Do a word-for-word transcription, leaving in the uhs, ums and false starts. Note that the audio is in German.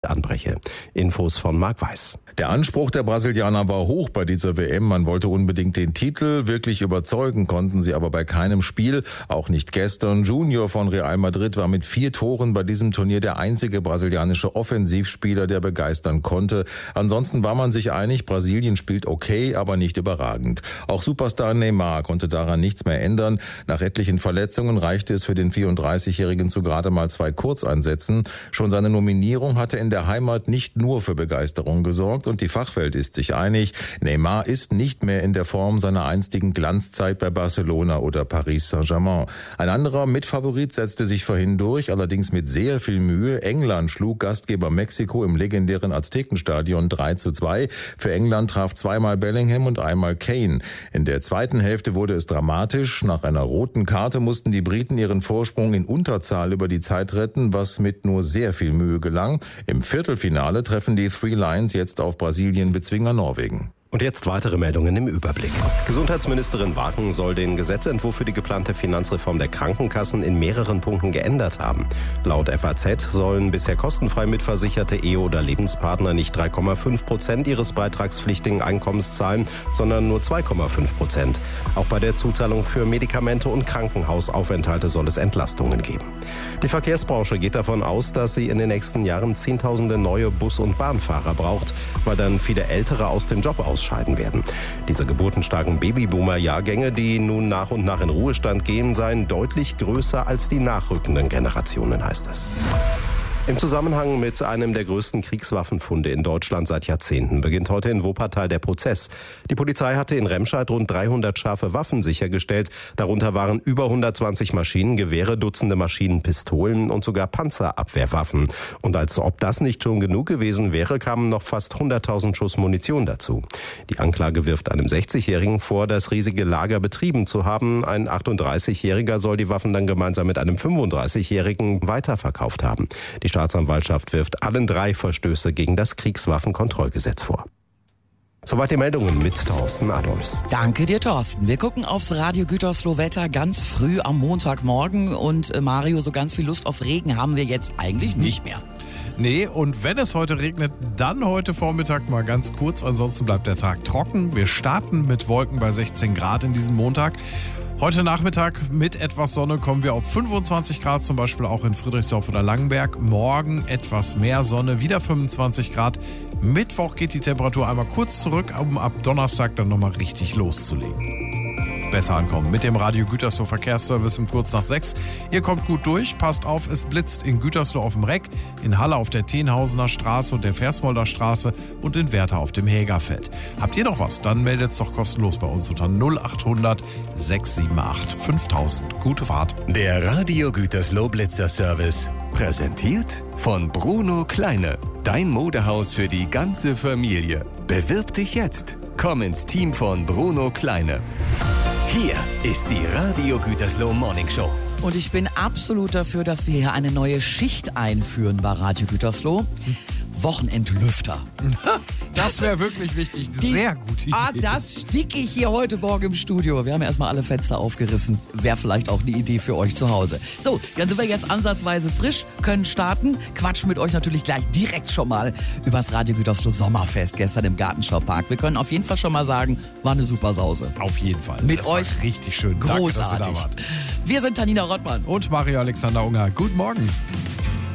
anbreche. Infos von Marc Weiß. Der Anspruch der Brasilianer war hoch bei dieser W M. Man wollte unbedingt den Titel. Wirklich überzeugen konnten sie aber bei keinem Spiel. Auch nicht gestern. Junior von Real Madrid war mit vier Toren bei diesem Turnier der einzige brasilianische Offensivspieler, der begeistern konnte. Ansonsten war man sich einig, Brasilien spielt okay, aber nicht überragend. Auch Superstar Neymar konnte daran nichts mehr ändern. Nach etlichen Verletzungen reichte es für den vierunddreißigjährigen zu gerade mal zwei Kurzeinsätzen. Schon seine Nominierung hatte in der Heimat nicht nur für Begeisterung gesorgt und die Fachwelt ist sich einig, Neymar ist nicht mehr in der Form seiner einstigen Glanzzeit bei Barcelona oder Paris Saint-Germain. Ein anderer Mitfavorit setzte sich vorhin durch, allerdings mit sehr viel Mühe. England schlug Gastgeber Mexiko im legendären Aztekenstadion drei zu zwei. Für England traf zweimal Bellingham und einmal Kane. In der zweiten Hälfte wurde es dramatisch. Nach einer roten Karte mussten die Briten ihren Vorsprung in Unterzahl über die Zeit retten, was mit nur sehr viel Mühe gelang. Im Viertelfinale treffen die Three Lions jetzt auf Brasilien-Bezwinger Norwegen. Und jetzt weitere Meldungen im Überblick. Gesundheitsministerin Wagen soll den Gesetzentwurf für die geplante Finanzreform der Krankenkassen in mehreren Punkten geändert haben. Laut F A Z sollen bisher kostenfrei mitversicherte Ehe- oder Lebenspartner nicht drei Komma fünf Prozent ihres beitragspflichtigen Einkommens zahlen, sondern nur zwei Komma fünf Prozent. Auch bei der Zuzahlung für Medikamente und Krankenhausaufenthalte soll es Entlastungen geben. Die Verkehrsbranche geht davon aus, dass sie in den nächsten Jahren Zehntausende neue Bus- und Bahnfahrer braucht, weil dann viele Ältere aus dem Job ausscheiden werden. Diese geburtenstarken Babyboomer-Jahrgänge, die nun nach und nach in Ruhestand gehen, seien deutlich größer als die nachrückenden Generationen, heißt es. Im Zusammenhang mit einem der größten Kriegswaffenfunde in Deutschland seit Jahrzehnten beginnt heute in Wuppertal der Prozess. Die Polizei hatte in Remscheid rund dreihundert scharfe Waffen sichergestellt. Darunter waren über hundertzwanzig Maschinengewehre, Dutzende Maschinenpistolen und sogar Panzerabwehrwaffen. Und als ob das nicht schon genug gewesen wäre, kamen noch fast hunderttausend Schuss Munition dazu. Die Anklage wirft einem sechzigjährigen vor, das riesige Lager betrieben zu haben. Ein achtunddreißigjähriger soll die Waffen dann gemeinsam mit einem fünfunddreißigjährigen weiterverkauft haben. Die Staatsanwaltschaft wirft allen drei Verstöße gegen das Kriegswaffenkontrollgesetz vor. Soweit die Meldungen mit Thorsten Adolfs. Danke dir, Thorsten. Wir gucken aufs Radio Gütersloh Wetter ganz früh am Montagmorgen. Und äh, Mario, so ganz viel Lust auf Regen haben wir jetzt eigentlich nicht mehr. Nee, und wenn es heute regnet, dann heute Vormittag mal ganz kurz. Ansonsten bleibt der Tag trocken. Wir starten mit Wolken bei sechzehn Grad in diesem Montag. Heute Nachmittag mit etwas Sonne kommen wir auf fünfundzwanzig Grad, zum Beispiel auch in Friedrichsdorf oder Langenberg. Morgen etwas mehr Sonne, wieder fünfundzwanzig Grad. Mittwoch geht die Temperatur einmal kurz zurück, um ab Donnerstag dann nochmal richtig loszulegen. Besser ankommen mit dem Radio Gütersloh Verkehrsservice um kurz nach sechs. Ihr kommt gut durch, passt auf, es blitzt in Gütersloh auf dem Reck, in Halle auf der Tenhausener Straße und der Versmolder Straße und in Werther auf dem Hägerfeld. Habt ihr noch was? Dann meldet es doch kostenlos bei uns unter null acht hundert sechs sieben acht fünftausend. Gute Fahrt. Der Radio Gütersloh Blitzer Service. Präsentiert von Bruno Kleine. Dein Modehaus für die ganze Familie. Bewirb dich jetzt. Komm ins Team von Bruno Kleine. Hier ist die Radio Gütersloh Morning Show. Und ich bin absolut dafür, dass wir hier eine neue Schicht einführen bei Radio Gütersloh. Wochenendlüfter. Das wäre wirklich wichtig. Die, Sehr gute Idee. Ah, das sticke ich hier heute Morgen im Studio. Wir haben erstmal alle Fenster aufgerissen. Wäre vielleicht auch eine Idee für euch zu Hause. So, dann sind wir jetzt ansatzweise frisch, können starten. Quatschen mit euch natürlich gleich direkt schon mal übers Radio Gütersloh Sommerfest gestern im Gartenschaupark. Wir können auf jeden Fall schon mal sagen, war eine super Sause. Auf jeden Fall. Mit das euch war richtig schön. Großartig. Danke, dass ihr da wart. Wir sind Tanina Rottmann und Mario Alexander Unger. Guten Morgen.